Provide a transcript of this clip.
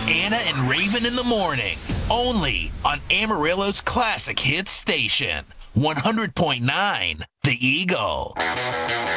Anna and Raven in the morning, only on Amarillo's classic hit station, 100.9 The Eagle.